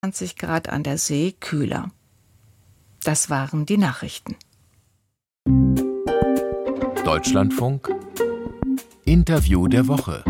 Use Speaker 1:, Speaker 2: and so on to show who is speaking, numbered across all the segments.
Speaker 1: 20 Grad an der See, kühler. Das waren die Nachrichten.
Speaker 2: Deutschlandfunk Interview der Woche.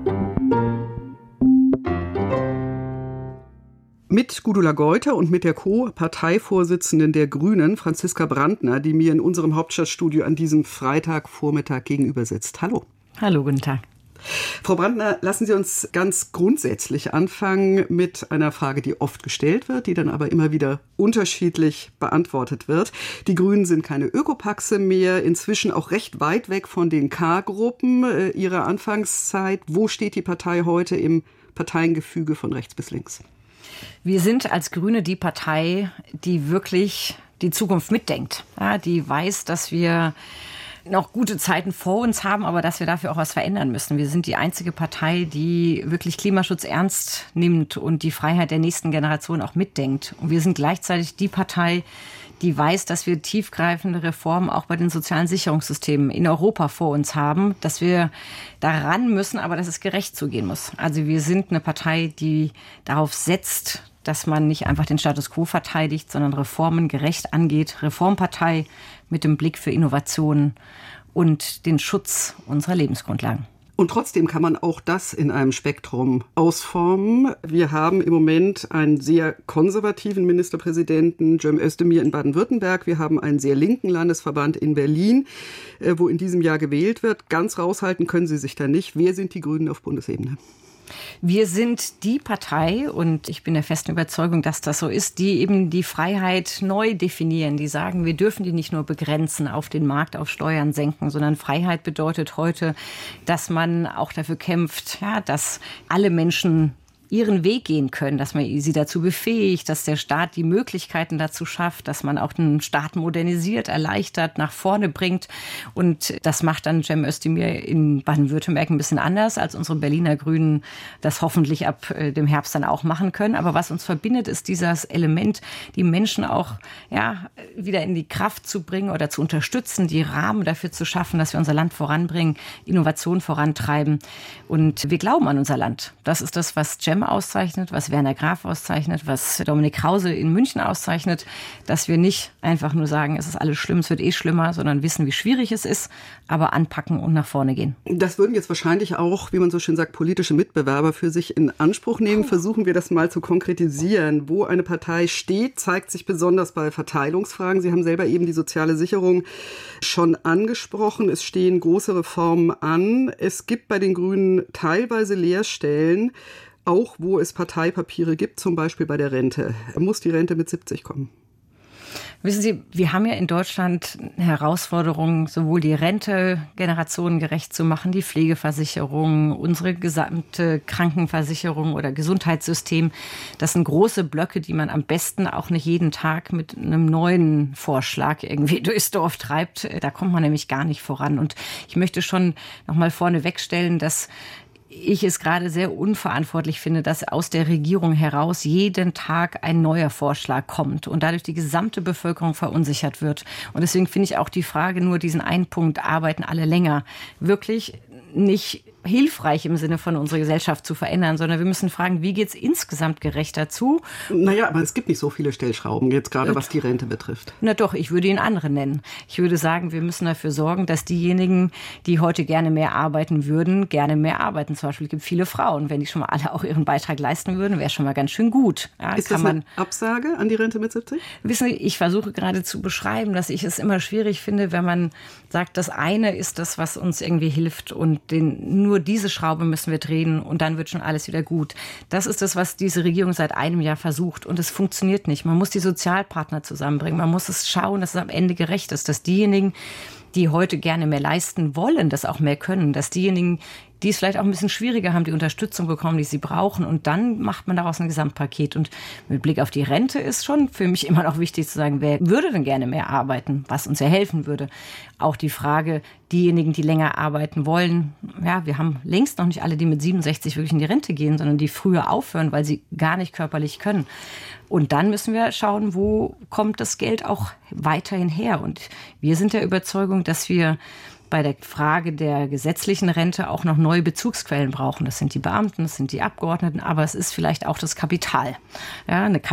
Speaker 3: Mit Gudula Geuter und mit der Co-Parteivorsitzenden der Grünen, Franziska Brandner, die mir in unserem Hauptstadtstudio an diesem Freitagvormittag gegenüber sitzt. Hallo.
Speaker 4: Hallo, guten Tag.
Speaker 3: Frau Brandner, lassen Sie uns ganz grundsätzlich anfangen mit einer Frage, die oft gestellt wird, die dann aber immer wieder unterschiedlich beantwortet wird. Die Grünen sind keine Ökopaxe mehr, inzwischen auch recht weit weg von den K-Gruppen ihrer Anfangszeit. Wo steht die Partei heute im Parteiengefüge von rechts bis links?
Speaker 4: Wir sind als Grüne die Partei, die wirklich die Zukunft mitdenkt. Ja, die weiß, dass wir noch gute Zeiten vor uns haben, aber dass wir dafür auch was verändern müssen. Wir sind die einzige Partei, die wirklich Klimaschutz ernst nimmt und die Freiheit der nächsten Generation auch mitdenkt. Und wir sind gleichzeitig die Partei, die weiß, dass wir tiefgreifende Reformen auch bei den sozialen Sicherungssystemen in Europa vor uns haben, dass wir daran müssen, aber dass es gerecht zugehen muss. Also wir sind eine Partei, die darauf setzt, dass man nicht einfach den Status quo verteidigt, sondern Reformen gerecht angeht. Reformpartei mit dem Blick für Innovationen und den Schutz unserer Lebensgrundlagen.
Speaker 3: Und trotzdem kann man auch das in einem Spektrum ausformen. Wir haben im Moment einen sehr konservativen Ministerpräsidenten, Cem Özdemir in Baden-Württemberg. Wir haben einen sehr linken Landesverband in Berlin, wo in diesem Jahr gewählt wird. Ganz raushalten können Sie sich da nicht. Wer sind die Grünen auf Bundesebene?
Speaker 4: Wir sind die Partei, und ich bin der festen Überzeugung, dass das so ist, die eben die Freiheit neu definieren. Die sagen, wir dürfen die nicht nur begrenzen auf den Markt, auf Steuern senken, sondern Freiheit bedeutet heute, dass man auch dafür kämpft, ja, dass alle Menschen ihren Weg gehen können, dass man sie dazu befähigt, dass der Staat die Möglichkeiten dazu schafft, dass man auch den Staat modernisiert, erleichtert, nach vorne bringt. Und das macht dann Cem Özdemir in Baden-Württemberg ein bisschen anders, als unsere Berliner Grünen das hoffentlich ab dem Herbst dann auch machen können. Aber was uns verbindet, ist dieses Element, die Menschen auch wieder in die Kraft zu bringen oder zu unterstützen, die Rahmen dafür zu schaffen, dass wir unser Land voranbringen, Innovation vorantreiben. Und wir glauben an unser Land. Das ist das, was Cem auszeichnet, was Werner Graf auszeichnet, was Dominik Krause in München auszeichnet, dass wir nicht einfach nur sagen, es ist alles schlimm, es wird schlimmer, sondern wissen, wie schwierig es ist, aber anpacken und nach vorne gehen.
Speaker 3: Das würden jetzt wahrscheinlich auch, wie man so schön sagt, politische Mitbewerber für sich in Anspruch nehmen. Versuchen wir das mal zu konkretisieren. Wo eine Partei steht, zeigt sich besonders bei Verteilungsfragen. Sie haben selber eben die soziale Sicherung schon angesprochen. Es stehen große Reformen an. Es gibt bei den Grünen teilweise Leerstellen, auch wo es Parteipapiere gibt, zum Beispiel bei der Rente. Muss die Rente mit 70 kommen?
Speaker 4: Wissen Sie, wir haben ja in Deutschland eine Herausforderung, sowohl die Rente generationengerecht zu machen, die Pflegeversicherung, unsere gesamte Krankenversicherung oder Gesundheitssystem. Das sind große Blöcke, die man am besten auch nicht jeden Tag mit einem neuen Vorschlag irgendwie durchs Dorf treibt. Da kommt man nämlich gar nicht voran. Und ich möchte schon noch mal vorne wegstellen, dass ich es gerade sehr unverantwortlich finde, dass aus der Regierung heraus jeden Tag ein neuer Vorschlag kommt und dadurch die gesamte Bevölkerung verunsichert wird. Und deswegen finde ich auch die Frage, nur diesen einen Punkt, arbeiten alle länger, wirklich nicht hilfreich im Sinne von unserer Gesellschaft zu verändern, sondern wir müssen fragen, wie geht es insgesamt gerechter zu?
Speaker 3: Naja, aber es gibt nicht so viele Stellschrauben, jetzt gerade was die Rente betrifft.
Speaker 4: Na doch, ich würde ihn andere nennen. Ich würde sagen, wir müssen dafür sorgen, dass diejenigen, die heute gerne mehr arbeiten würden, gerne mehr arbeiten. Zum Beispiel gibt es viele Frauen. Wenn die schon mal alle auch ihren Beitrag leisten würden, wäre schon mal ganz schön gut. Ja,
Speaker 3: ist das eine Absage an die Rente mit 70?
Speaker 4: Wissen Sie, ich versuche gerade zu beschreiben, dass ich es immer schwierig finde, wenn man sagt, das eine ist das, was uns irgendwie hilft und nur diese Schraube müssen wir drehen und dann wird schon alles wieder gut. Das ist das, was diese Regierung seit einem Jahr versucht und es funktioniert nicht. Man muss die Sozialpartner zusammenbringen. Man muss es schauen, dass es am Ende gerecht ist, dass diejenigen, die heute gerne mehr leisten wollen, das auch mehr können, dass diejenigen, die es vielleicht auch ein bisschen schwieriger haben, die Unterstützung bekommen, die sie brauchen. Und dann macht man daraus ein Gesamtpaket. Und mit Blick auf die Rente ist schon für mich immer noch wichtig zu sagen, wer würde denn gerne mehr arbeiten, was uns ja helfen würde. Auch die Frage, diejenigen, die länger arbeiten wollen, ja, wir haben längst noch nicht alle, die mit 67 wirklich in die Rente gehen, sondern die früher aufhören, weil sie gar nicht körperlich können. Und dann müssen wir schauen, wo kommt das Geld auch weiterhin her. Und wir sind der Überzeugung, dass wir bei der Frage der gesetzlichen Rente auch noch neue Bezugsquellen brauchen. Das sind die Beamten, das sind die Abgeordneten, aber es ist vielleicht auch das Kapital. Ja, eine